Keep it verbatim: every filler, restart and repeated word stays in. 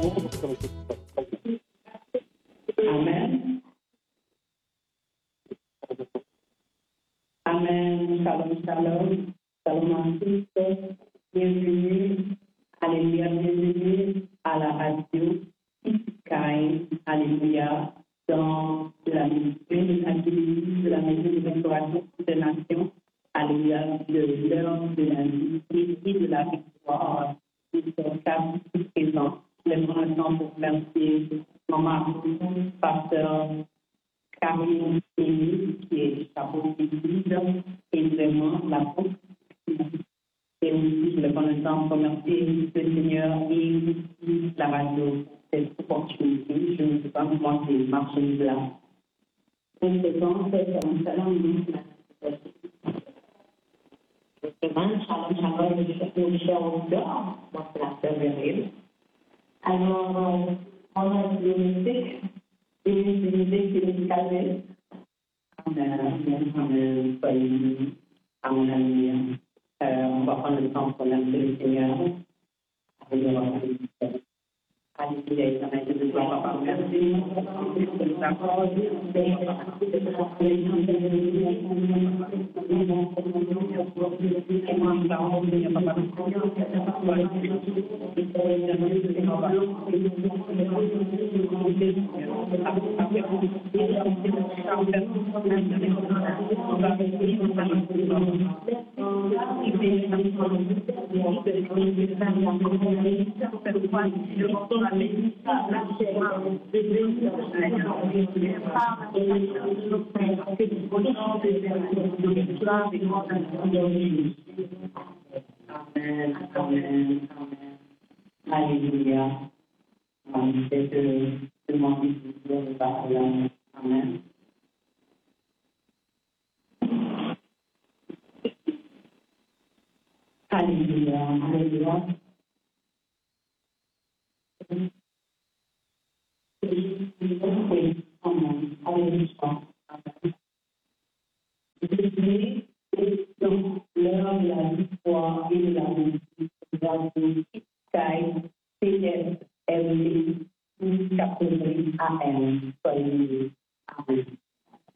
Amen. Amen. Shalom, shalom. Shalom à tous. Bienvenue. Alléluia. Bienvenue à la radio Sky. Alléluia. Dans la mission de la maison de restauration des nations. Alléluia. De l'heure de la vie et de la victoire. Nous sommes quatre présents. Les temps pour remercier maman, pasteur Camille, qui est chapeau d'église, et vraiment la porte. Et aussi, je vais prendre le temps pour remercier le Seigneur et la radio pour cette opportunité. Je ne sais pas comment c'est marché là. Donc, c'est bon, c'est un salam. Justement, shalom, shalom, je suis au dehors, moi c'est la sœur Vérile. Alors, on a des musiques, des musiques qui nous calment. Amen, amen, soyez à mon ami. On va prendre le temps pour remercier le Seigneur. Alléluia. Alléluia. Merci. Amen, amen, amen. Alléluia. C'est que tout le monde dit Amen. Alléluia, alléluia. Oui, amen, alléluia. Jésus est dans l'heure de la victoire et de la réussite.